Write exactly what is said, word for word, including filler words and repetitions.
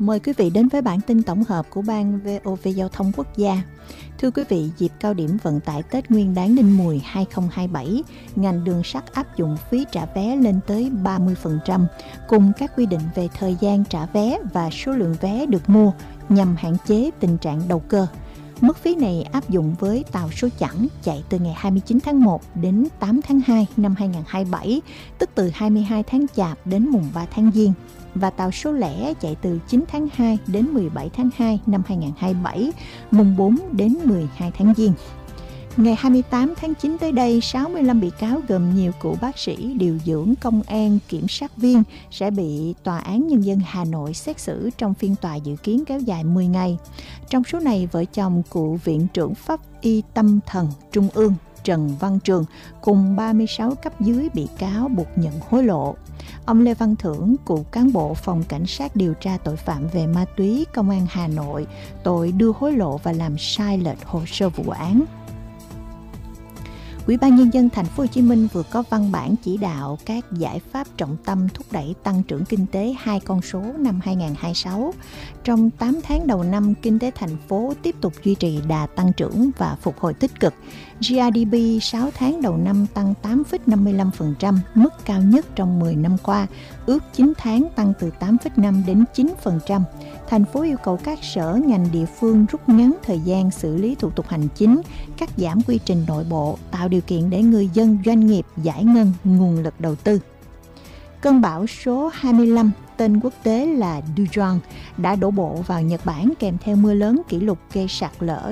Mời quý vị đến với bản tin tổng hợp của Ban vê o vê Giao thông Quốc gia. Thưa quý vị, dịp cao điểm vận tải Tết Nguyên đán Đinh Mùi hai không hai bảy, ngành đường sắt áp dụng phí trả vé lên tới ba mươi phần trăm, cùng các quy định về thời gian trả vé và số lượng vé được mua nhằm hạn chế tình trạng đầu cơ. Mức phí này áp dụng với tàu số chẵn chạy từ ngày hai mươi chín tháng một đến tám tháng hai năm hai không hai bảy, tức từ hai mươi hai tháng Chạp đến mùng ba tháng Giêng, và tàu số lẻ chạy từ chín tháng hai đến mười bảy tháng hai năm hai không hai bảy, mùng bốn đến mười hai tháng Giêng. Ngày hai mươi tám tháng chín tới đây, sáu mươi lăm bị cáo gồm nhiều cựu bác sĩ, điều dưỡng, công an, kiểm sát viên sẽ bị Tòa án Nhân dân Hà Nội xét xử trong phiên tòa dự kiến kéo dài mười ngày. Trong số này, vợ chồng cựu Viện trưởng Pháp y Tâm thần Trung ương Trần Văn Trường cùng ba mươi sáu cấp dưới bị cáo buộc nhận hối lộ. Ông Lê Văn Thưởng, cựu cán bộ Phòng Cảnh sát điều tra tội phạm về ma túy Công an Hà Nội, tội đưa hối lộ và làm sai lệch hồ sơ vụ án. Ủy ban Nhân dân Thành phố Hồ Chí Minh vừa có văn bản chỉ đạo các giải pháp trọng tâm thúc đẩy tăng trưởng kinh tế hai con số năm hai không hai sáu. Trong tám tháng đầu năm, kinh tế thành phố tiếp tục duy trì đà tăng trưởng và phục hồi tích cực. giê đê pê sáu tháng đầu năm tăng tám phẩy năm mươi lăm phần trăm, mức cao nhất trong mười năm qua, ước chín tháng tăng từ tám phẩy năm đến chín phần trăm. Thành phố yêu cầu các sở ngành địa phương rút ngắn thời gian xử lý thủ tục hành chính, cắt giảm quy trình nội bộ, tạo điều kiện để người dân, doanh nghiệp giải ngân nguồn lực đầu tư. Cơn bão số hai mươi lăm, tên quốc tế là Dujuan, đã đổ bộ vào Nhật Bản kèm theo mưa lớn kỷ lục gây sạt lở